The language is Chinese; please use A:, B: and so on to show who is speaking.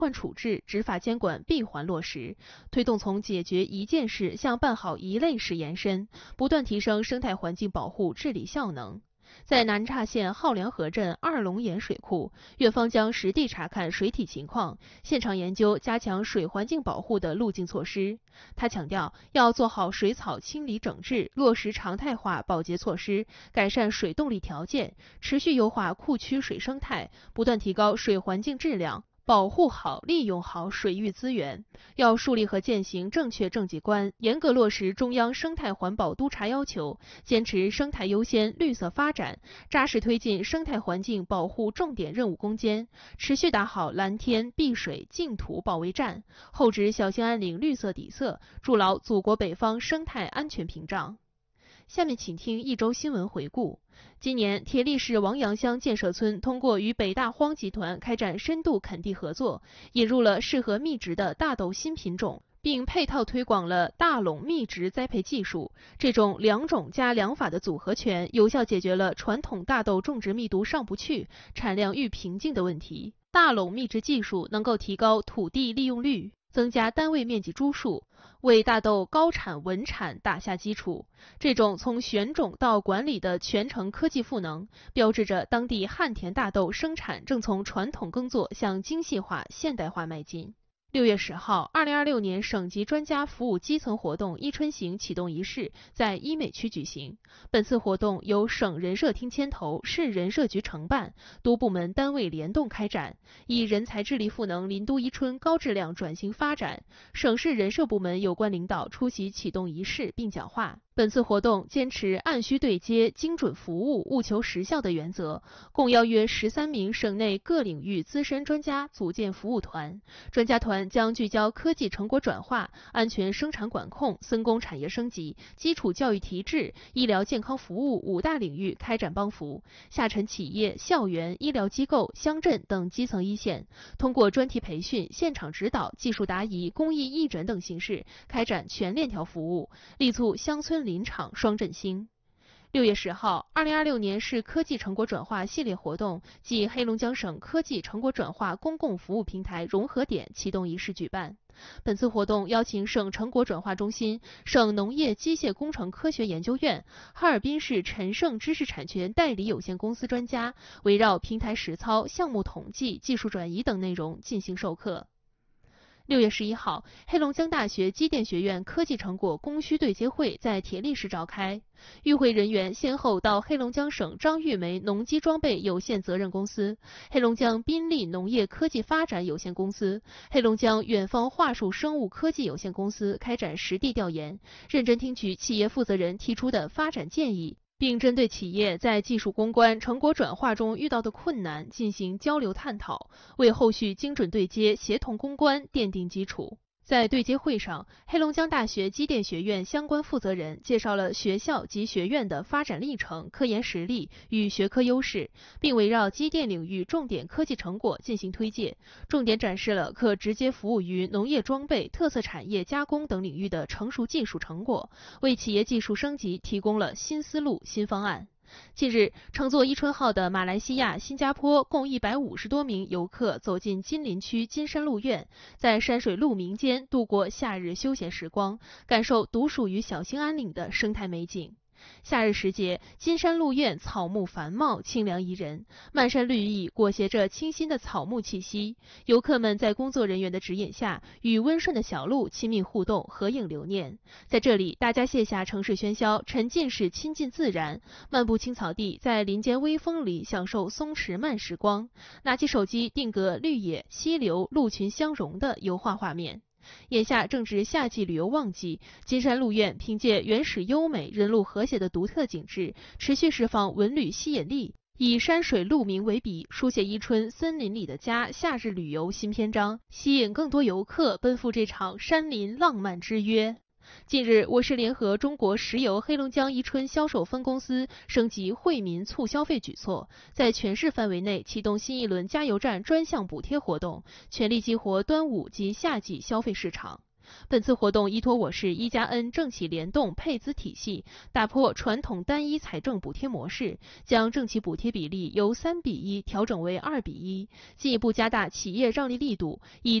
A: 换处置、执法监管闭环落实，推动从解决一件事向办好一类事延伸，不断提升生态环境保护治理效能。在南岔县浩梁河镇二龙岩水库，院方将实地查看水体情况，现场研究加强水环境保护的路径措施。他强调，要做好水草清理整治，落实常态化保洁措施，改善水动力条件，持续优化库区水生态，不断提高水环境质量，保护好、利用好水域资源。要树立和践行正确政绩观，严格落实中央生态环保督察要求，坚持生态优先、绿色发展，扎实推进生态环境保护重点任务攻坚，持续打好蓝天、碧水、净土保卫战，厚植小兴安岭绿色底色，筑牢祖国北方生态安全屏障。下面请听一周新闻回顾。今年，铁力市王阳乡建设村通过与北大荒集团开展深度垦地合作，引入了适合密植的大豆新品种，并配套推广了大垄密植栽培技术。这种2种加2法的组合拳，有效解决了传统大豆种植密度上不去、产量遇瓶颈的问题。大垄密植技术能够提高土地利用率，增加单位面积株数，为大豆高产稳产打下基础。这种从选种到管理的全程科技赋能，标志着当地旱田大豆生产正从传统耕作向精细化、现代化迈进。6月10号，2026年省级专家服务基层活动伊春行启动仪式在医美区举行。本次活动由省人社厅牵头，市人社局承办，多部门单位联动开展，以人才智力赋能林都伊春高质量转型发展。省市人社部门有关领导出席启动仪式并讲话。本次活动坚持按需对接、精准服务、务求实效的原则，共邀约13名省内各领域资深专家组建服务团。专家团将聚焦科技成果转化、安全生产管控、森工产业升级、基础教育提质、医疗健康服务5大领域开展帮扶，下沉企业、校园、医疗机构、乡镇等基层一线，通过专题培训、现场指导、技术答疑、公益义诊等形式开展全链条服务，力促乡村林场双振兴。6月10号，2026年市科技成果转化系列活动暨黑龙江省科技成果转化公共服务平台融合点启动仪式举办。本次活动邀请省成果转化中心、省农业机械工程科学研究院、哈尔滨市陈盛知识产权代理有限公司专家，围绕平台实操、项目统计、技术转移等内容进行授课。6月11号，黑龙江大学机电学院科技成果供需对接会在铁力市召开。与会人员先后到黑龙江省张玉梅农机装备有限责任公司、黑龙江宾利农业科技发展有限公司、黑龙江远方桦树生物科技有限公司开展实地调研，认真听取企业负责人提出的发展建议，并针对企业在技术攻关、成果转化中遇到的困难进行交流探讨，为后续精准对接、协同攻关奠定基础。在对接会上，黑龙江大学机电学院相关负责人介绍了学校及学院的发展历程、科研实力与学科优势，并围绕机电领域重点科技成果进行推介，重点展示了可直接服务于农业装备、特色产业加工等领域的成熟技术成果，为企业技术升级提供了新思路、新方案。近日，乘坐伊春号的马来西亚、新加坡共150多名游客走进金陵区金山鹿苑，在山水鹿鸣间度过夏日休闲时光，感受独属于小兴安岭的生态美景。夏日时节，金山鹿苑草木繁茂，清凉宜人，漫山绿意裹挟着清新的草木气息。游客们在工作人员的指引下，与温顺的小鹿亲密互动，合影留念。在这里，大家卸下城市喧嚣，沉浸式亲近自然，漫步青草地，在林间微风里享受松弛慢时光，拿起手机定格绿野、溪流、鹿群相融的油画画面。眼下正值夏季旅游旺季，金山鹿苑凭借原始优美、人鹿和谐的独特景致，持续释放文旅吸引力，以山水鹿鸣为笔，书写伊春森林里的家夏日旅游新篇章，吸引更多游客奔赴这场山林浪漫之约。近日，我市联合中国石油黑龙江伊春销售分公司升级惠民促消费举措，在全市范围内启动新一轮加油站专项补贴活动，全力激活端午及夏季消费市场。 本次活动依托我市1+N 政企联动配资体系，打破传统单一财政补贴模式，将政企补贴比例由3:1调整为2:1，进一步加大企业让利力度，以